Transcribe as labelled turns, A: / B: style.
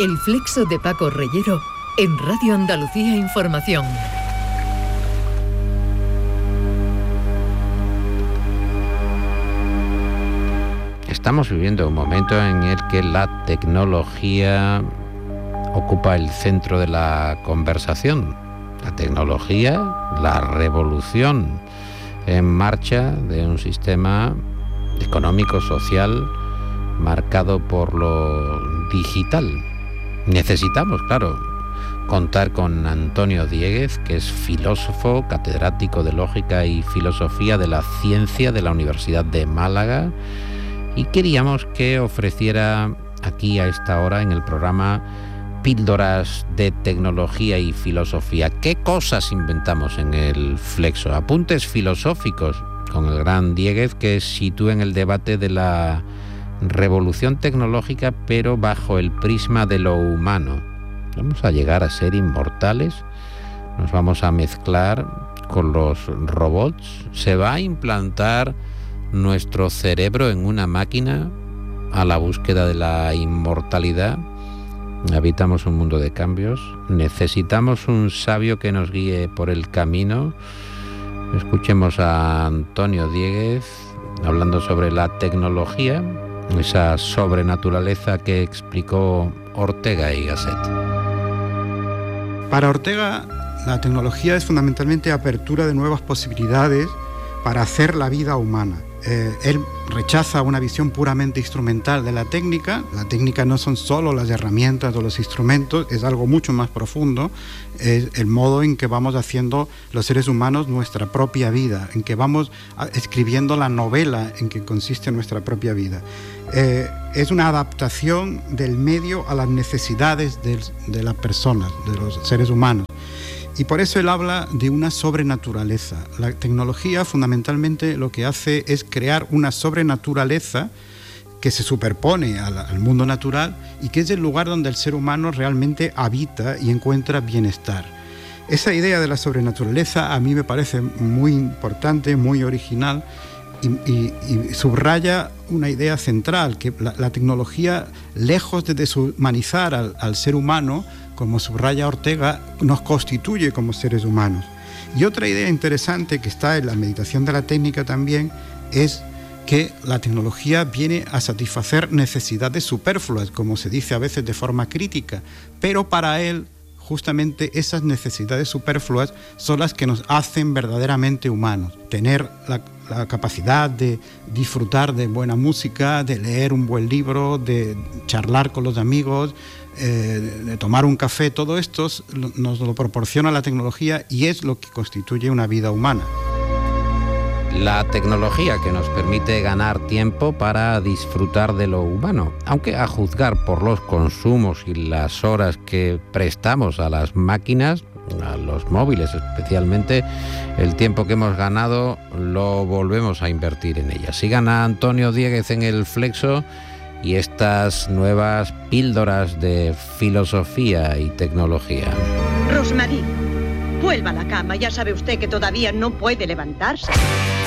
A: El Flexo de Paco Reyero en Radio Andalucía Información.
B: Estamos viviendo un momento en el que la tecnología ocupa el centro de la conversación. La tecnología, la revolución en marcha de un sistema económico, social, marcado por lo digital. Necesitamos, claro, contar con Antonio Diéguez, que es filósofo, catedrático de Lógica y Filosofía de la Ciencia de la Universidad de Málaga, y queríamos que ofreciera aquí a esta hora en el programa píldoras de tecnología y filosofía. ¿Qué cosas inventamos en el Flexo? Apuntes filosóficos con el gran Diéguez, que sitúen el debate de la revolución tecnológica, pero bajo el prisma de lo humano. Vamos a llegar a ser inmortales, nos vamos a mezclar con los robots, se va a implantar nuestro cerebro en una máquina a la búsqueda de la inmortalidad. Habitamos un mundo de cambios, necesitamos un sabio que nos guíe por el camino. Escuchemos a Antonio Diéguez hablando sobre la tecnología, esa sobrenaturaleza que explicó Ortega y Gasset.
C: Para Ortega, la tecnología es fundamentalmente apertura de nuevas posibilidades para hacer la vida humana. Él rechaza una visión puramente instrumental de la técnica. La técnica no son solo las herramientas o los instrumentos, es algo mucho más profundo. Es el modo en que vamos haciendo los seres humanos nuestra propia vida, en que vamos escribiendo la novela en que consiste nuestra propia vida. Es una adaptación del medio a las necesidades de las personas, de los seres humanos. Y por eso él habla de una sobrenaturaleza. La tecnología fundamentalmente lo que hace es crear una sobrenaturaleza que se superpone al mundo natural y que es el lugar donde el ser humano realmente habita y encuentra bienestar. Esa idea de la sobrenaturaleza a mí me parece muy importante, muy original y subraya una idea central, que la tecnología, lejos de deshumanizar al ser humano, como subraya Ortega, nos constituye como seres humanos. Y otra idea interesante que está en la meditación de la técnica también es que la tecnología viene a satisfacer necesidades superfluas, como se dice a veces de forma crítica, pero para él justamente esas necesidades superfluas son las que nos hacen verdaderamente humanos. Tener la capacidad de disfrutar de buena música, de leer un buen libro, de charlar con los amigos, de tomar un café, todo esto nos lo proporciona la tecnología y es lo que constituye una vida humana.
B: La tecnología que nos permite ganar tiempo para disfrutar de lo humano, aunque a juzgar por los consumos y las horas que prestamos a las máquinas, a los móviles especialmente, el tiempo que hemos ganado lo volvemos a invertir en ellas. Sigan a Antonio Diéguez en el Flexo y estas nuevas píldoras de filosofía y tecnología.
D: Rosmarie, vuelva a la cama, ya sabe usted que todavía no puede levantarse.